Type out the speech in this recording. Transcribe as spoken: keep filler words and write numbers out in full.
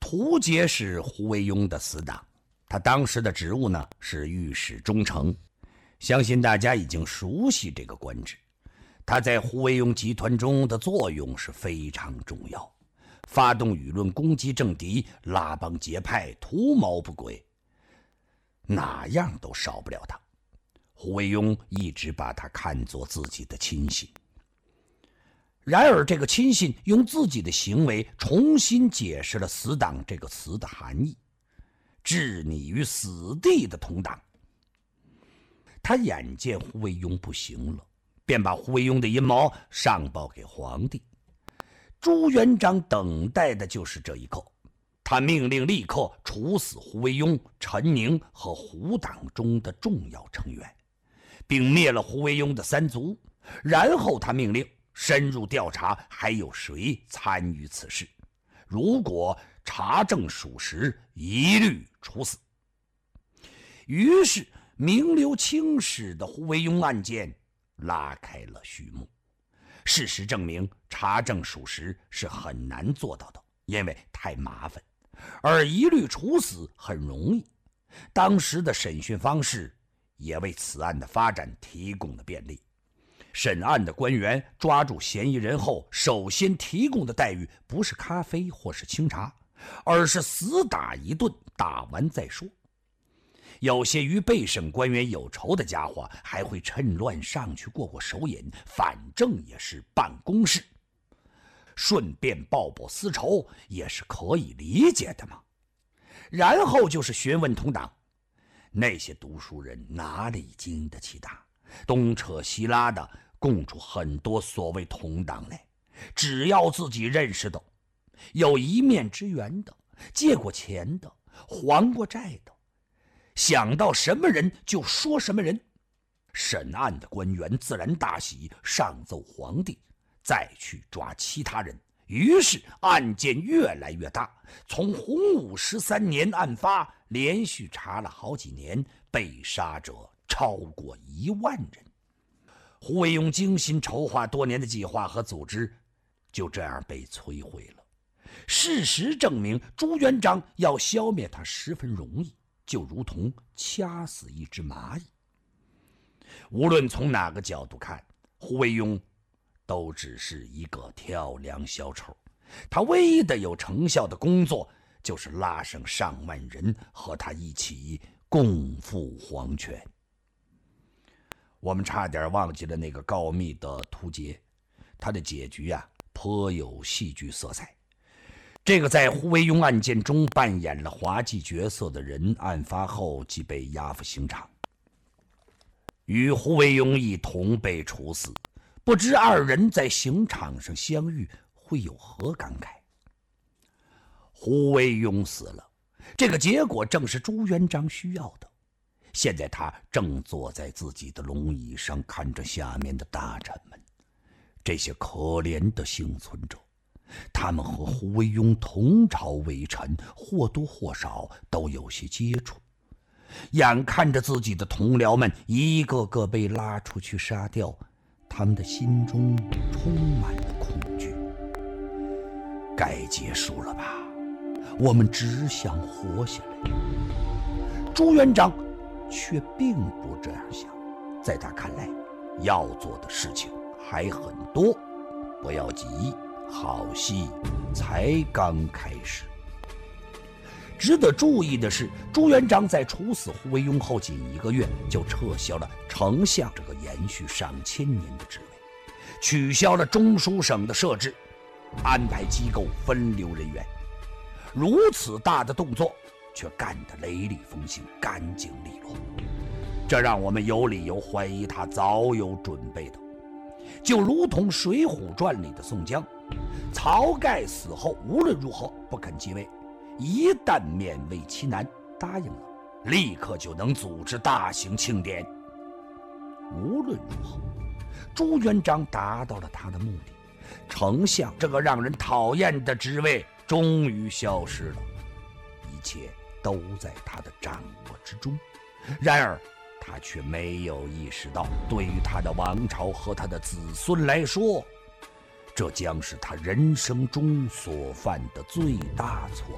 胡杰是胡惟庸的死党，他当时的职务呢是御史中丞，相信大家已经熟悉这个官职。他在胡惟庸集团中的作用是非常重要，发动舆论攻击政敌，拉帮结派，图谋不轨，哪样都少不了他。胡惟庸一直把他看作自己的亲信。然而这个亲信用自己的行为重新解释了死党这个词的含义，置你于死地的同党。他眼见胡惟庸不行了，便把胡惟庸的阴谋上报给皇帝。朱元璋等待的就是这一刻，他命令立刻处死胡惟庸、陈宁和胡党中的重要成员，并灭了胡惟庸的三族。然后他命令深入调查还有谁参与此事，如果查证属实，一律处死。于是名留青史的胡惟庸案件拉开了序幕。事实证明，查证属实是很难做到的，因为太麻烦，而一律处死很容易。当时的审讯方式也为此案的发展提供了便利。审案的官员抓住嫌疑人后，首先提供的待遇不是咖啡或是清茶，而是死打一顿，打完再说。有些与被审官员有仇的家伙还会趁乱上去过过手瘾，反正也是办公室，顺便报报私仇也是可以理解的嘛。然后就是询问同党，那些读书人哪里经得起打，东扯西拉的供出很多所谓同党来，只要自己认识的，有一面之缘的，借过钱的，还过债的，想到什么人就说什么人。审案的官员自然大喜，上奏皇帝，再去抓其他人。于是案件越来越大，从洪武十三年案发，连续查了好几年，被杀者超过一万人。胡惟庸精心筹划多年的计划和组织就这样被摧毁了。事实证明，朱元璋要消灭他十分容易，就如同掐死一只蚂蚁。无论从哪个角度看，胡惟庸都只是一个跳梁小丑。他唯一的有成效的工作，就是拉上上万人和他一起共赴黄泉。我们差点忘记了那个告密的突厥，他的结局啊，颇有戏剧色彩。这个在胡惟庸案件中扮演了滑稽角色的人，案发后即被押赴刑场，与胡惟庸一同被处死。不知二人在刑场上相遇会有何感慨？胡惟庸死了，这个结果正是朱元璋需要的。现在他正坐在自己的龙椅上，看着下面的大臣们，这些可怜的幸存者，他们和胡惟庸同朝为臣，或多或少都有些接触。眼看着自己的同僚们一个个被拉出去杀掉，他们的心中充满了恐惧。该结束了吧？我们只想活下来。朱元璋却并不这样想，在他看来，要做的事情还很多，不要急，好戏才刚开始。值得注意的是，朱元璋在处死胡惟庸后仅一个月，就撤销了丞相这个延续上千年的职位，取消了中书省的设置，安排机构分流人员。如此大的动作，却干得雷厉风行，干净利落，这让我们有理由怀疑他早有准备的。就如同《水浒传》里的宋江，晁盖死后无论如何不肯继位，一旦勉为其难答应了，立刻就能组织大型庆典。无论如何，朱元璋达到了他的目的，丞相这个让人讨厌的职位终于消失了，一切都在他的掌握之中。然而他却没有意识到，对于他的王朝和他的子孙来说，这将是他人生中所犯的最大错